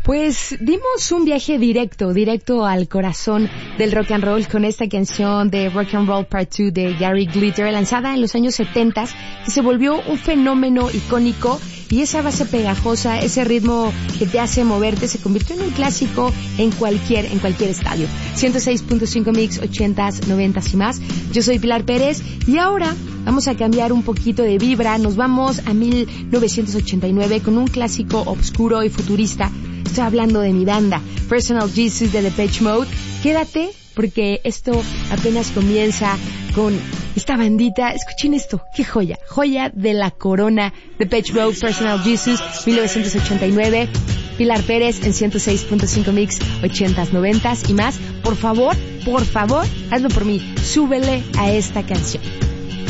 Pues dimos un viaje directo al corazón del rock and roll con esta canción de Rock and Roll Part 2 de Gary Glitter, lanzada en los años 70, que se volvió un fenómeno icónico, y esa base pegajosa, ese ritmo que te hace moverte, se convirtió en un clásico en cualquier estadio. 106.5 mix, 80s, 90s y más. Yo soy Pilar Pérez y ahora vamos a cambiar un poquito de vibra. Nos vamos a 1989 con un clásico obscuro y futurista. Estoy hablando de mi banda, Personal Jesus de Depeche Mode. Quédate, porque esto apenas comienza con esta bandita. Escuchen esto, qué joya de la corona. Depeche Mode, Personal Jesus, 1989. Pilar Pérez en 106.5 mix, 80s, 90s y más. Por favor, hazlo por mí, súbele a esta canción.